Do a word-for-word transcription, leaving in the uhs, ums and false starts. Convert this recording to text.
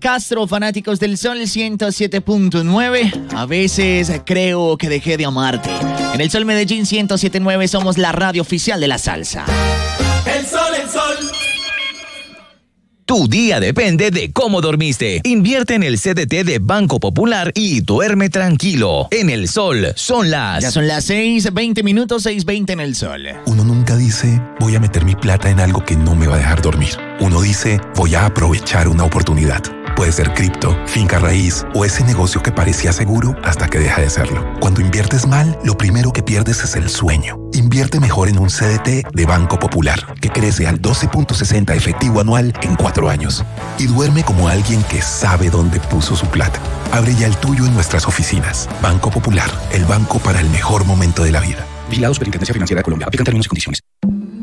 Castro, fanáticos del Sol ciento siete punto nueve. A veces creo que dejé de amarte. En el Sol Medellín ciento siete punto nueve somos la radio oficial de la salsa. El sol, el sol. Tu día depende de cómo dormiste. Invierte en el C D T de Banco Popular y duerme tranquilo. En el Sol son las... Ya son las seis, veinte minutos, seis veinte en el Sol. Uno nunca dice, voy a meter mi plata en algo que no me va a dejar dormir. Uno dice, voy a aprovechar una oportunidad. Puede ser cripto, finca raíz o ese negocio que parecía seguro hasta que deja de serlo. Cuando inviertes mal, lo primero que pierdes es el sueño. Invierte mejor en un C D T de Banco Popular, que crece al doce punto sesenta efectivo anual en cuatro años. Y duerme como alguien que sabe dónde puso su plata. Abre ya el tuyo en nuestras oficinas. Banco Popular, el banco para el mejor momento de la vida. Vigilado Superintendencia Financiera de Colombia. Aplican términos y condiciones.